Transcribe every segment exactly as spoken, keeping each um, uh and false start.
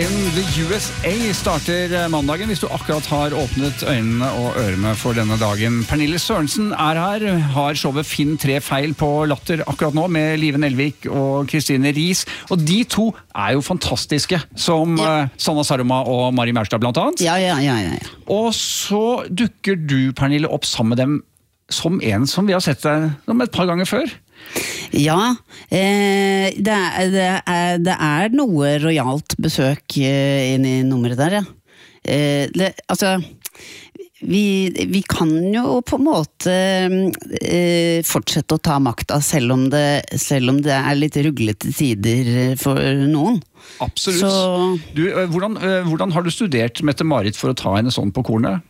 in the U S A starter mandagen hvis du akkurat har åpnet øynene og ørene for denne dagen. Pernille Sørensen er her, har showet Finn tre feil på Latter akkurat nå med Live Nelvik og Kristine Ries. Og de to er jo fantastiske, som ja. uh, Sanna Saroma og Mari Maurstad blant annet. Ja, ja, ja, ja, ja. Og så dukker du, Pernille, opp sammen med dem som en som vi har sett deg som et par ganger før. Ja, eh, det, er, det, er, det er noe rojalt besøk eh, inn i nummeret der, ja. Eh, det, altså, vi, vi kan jo på en måte eh, fortsette å ta makta, selv om det, selv om det er litt ruglete tider for noen. Absolutt. Så... Du, hvordan, hvordan har du studert Mette-Marit for å ta henne sånn på kornet?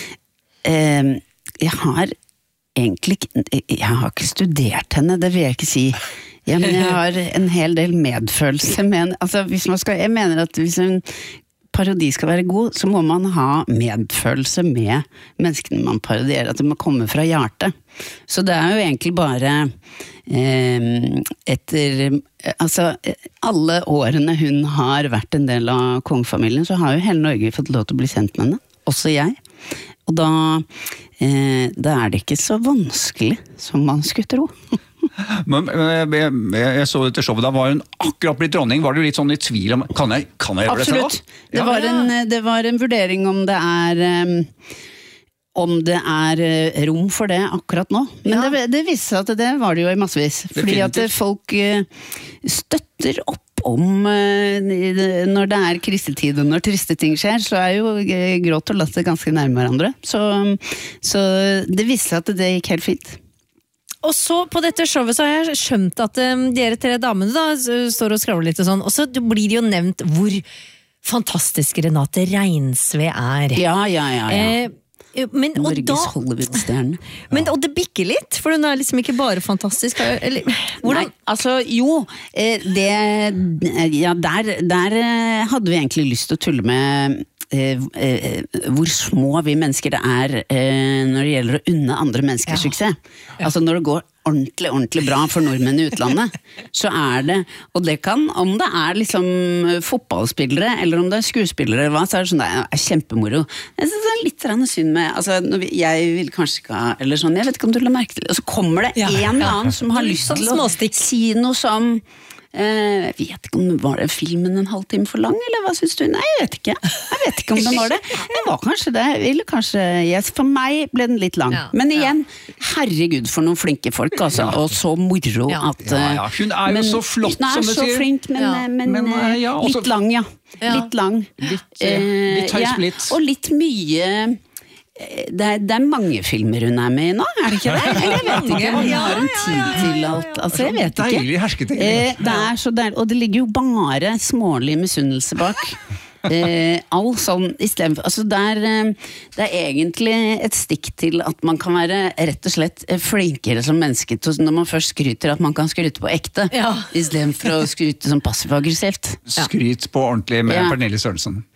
Eh, jeg har... Egentlig, jeg har ikke studert henne, det vil jeg ikke si. Ja, men jeg har en hel del medfølelse med, altså hvis man skal, jeg mener at hvis en parodi skal være god, så må man ha medfølelse med menneskene man parodierer, at det må komme fra hjertet. Så det er jo egentlig bare eh, etter, altså alle årene hun har vært en del av kongefamilien, så har jo hele Norge fått lov til å bli kjent med henne, også jeg. Og da, eh, da er det ikke så vanskelig som man skulle tro. Men jeg, jeg, jeg så dette showet, da var hun akkurat blitt dronning. Var du litt sånn i tvil om, kan jeg, kan jeg gjøre Absolutt. dette da? Det, ja, var en, det var en vurdering om det er um, om det er uh, rom for det akkurat nå. Men ja. det, det viste seg at det var det jo i massevis. Fordi at folk uh, støtter opp om når det er krisetid og når triste ting skjer, så er jo gråt og latter ganske nærme hverandre. Så, så det viste seg at det gikk helt fint. Og så på dette showet så har jeg skjønt at um, dere tre damene da står og skravler litt og sånn, og så blir det jo nevnt hvor fantastisk Renate Reinsve er. Ja, ja, ja, ja. Eh, Men, Norges Hollywood-stjerne. Men, og det bikker litt, for hun er liksom ikke bare fantastisk. Eller, Nei, altså, jo, det, ja, der, der hadde vi egentlig lyst til å tulle med eh, eh, hvor små vi mennesker er eh, når det gjelder å unne andre menneskers ja. suksess. Ja. Altså når det går ordentlig, ordentlig bra for nordmenn i utlandet, så er det, og det kan, om det er liksom fotballspillere, eller om det er skuespillere, eller hva, så er det sånn, det er kjempemoro. Jeg synes det er litt rann synd med, altså, vi, jeg vil kanskje ikke ha, eller sånn, jeg vet ikke om du la merke til, og så kommer det ja, en eller annen ja. som har lyst til å si noe som, Uh, jeg vet ikke om det var det filmen en halvtime for lang, eller hva synes du? Nei, jeg vet ikke. Jeg vet ikke om det var det. Det var kanskje det, eller kanskje, yes, for meg ble den litt lang. Ja, men igjen, ja. herregud for noen flinke folk, altså, og så moro ja. at... Ja, ja. Hun er jo men, så flott, som du sier. Hun er så flink, men, ja. men, men uh, ja, også... litt lang, ja. ja. Litt lang. Litt, uh, litt høysplitt. Ja, og litt mye... Det er, det er mange filmer hun er med i nå, er det ikke det? Eller jeg vet ikke, hun har en tid til alt, altså jeg vet ikke. Deilig hersketing. Eh, det er så deilig, og det ligger jo bare smålig misunnelse bak. Eh, all sånn, i stedet for, altså det er, det er egentlig et stikk til at man kan være rett og slett flinkere som menneske til, når man først skryter at man kan skryte på ekte, ja. I stedet for å skryte som passiv-aggressivt. Skryt på ordentlig med ja. Pernille Sørensen.